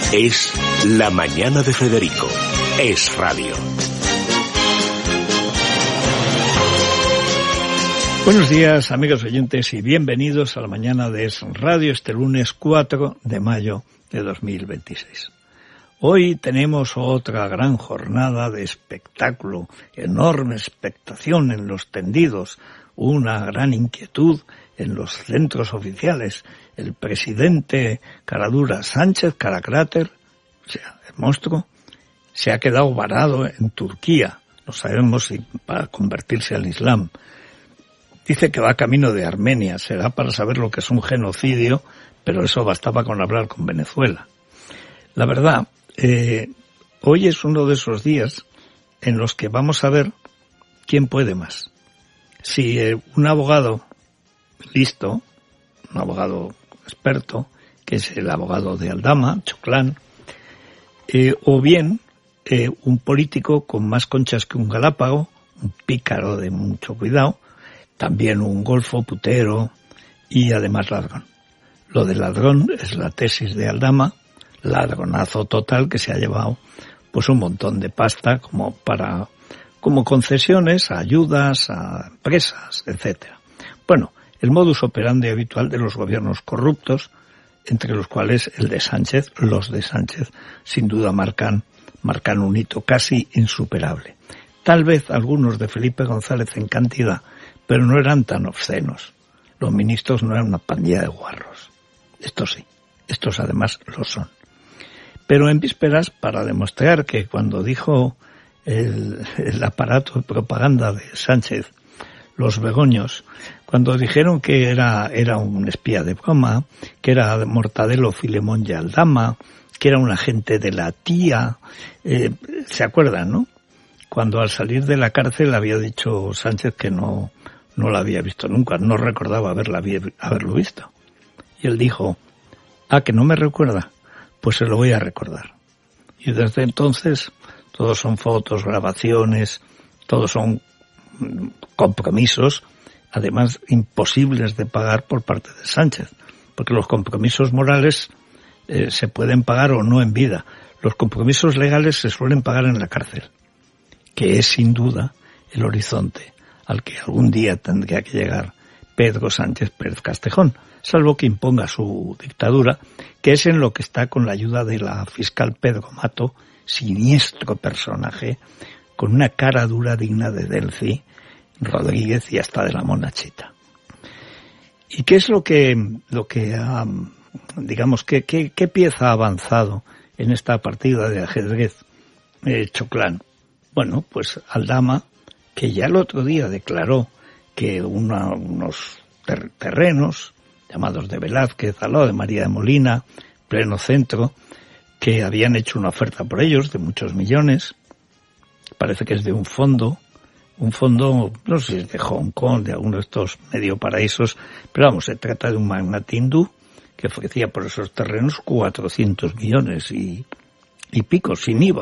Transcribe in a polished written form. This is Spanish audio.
Es La Mañana de Federico. Es radio. Buenos días, amigos oyentes, y bienvenidos a La Mañana de Es Radio este lunes 4 de mayo de 2026. Hoy tenemos otra gran jornada de espectáculo, enorme expectación en los tendidos, una gran inquietud en los centros oficiales. El presidente Caradura Sánchez, Caracráter, o sea, el monstruo, se ha quedado varado en Turquía. No sabemos si para convertirse al Islam. Dice que va camino de Armenia. Será para saber lo que es un genocidio, pero eso bastaba con hablar con Venezuela. La verdad, hoy es uno de esos días en los que vamos a ver quién puede más. Si un abogado listo, un abogado experto, que es el abogado de Aldama, Choclán, o bien un político con más conchas que un galápago, un pícaro de mucho cuidado, también un golfo, putero y además ladrón. Lo de ladrón es la tesis de Aldama, ladronazo total que se ha llevado pues un montón de pasta como concesiones a ayudas, a empresas, etcétera. Bueno, el modus operandi habitual de los gobiernos corruptos, entre los cuales el de Sánchez, los de Sánchez, sin duda marcan un hito casi insuperable. Tal vez algunos de Felipe González en cantidad, pero no eran tan obscenos. Los ministros no eran una pandilla de guarros. Estos sí, estos además lo son. Pero en vísperas, para demostrar que cuando dijo el aparato de propaganda de Sánchez, los Begoños, cuando dijeron que era un espía de broma, que era Mortadelo Filemón y Aldama, que era un agente de la tía, ¿se acuerdan, no? Cuando al salir de la cárcel había dicho Sánchez que no la había visto nunca, no recordaba haberlo visto. Y él dijo, que no me recuerda, pues se lo voy a recordar. Y desde entonces todos son fotos, grabaciones, todos son compromisos, además imposibles de pagar por parte de Sánchez, porque los compromisos morales se pueden pagar o no en vida. Los compromisos legales se suelen pagar en la cárcel, que es sin duda el horizonte al que algún día tendría que llegar Pedro Sánchez Pérez Castejón, salvo que imponga su dictadura, que es en lo que está con la ayuda de la fiscal Pedro Mato, siniestro personaje, con una cara dura digna de Delcy Rodríguez y hasta de la monachita. ¿Y qué es lo que ha, digamos, qué pieza ha avanzado en esta partida de ajedrez Choclán? Bueno, pues Aldama, que ya el otro día declaró que unos terrenos llamados de Velázquez, al lado de María de Molina, pleno centro, que habían hecho una oferta por ellos de muchos millones, parece que es de un fondo, no sé si es de Hong Kong, de alguno de estos medio paraísos, pero vamos, se trata de un magnate hindú que ofrecía por esos terrenos 400 millones y pico, sin IVA.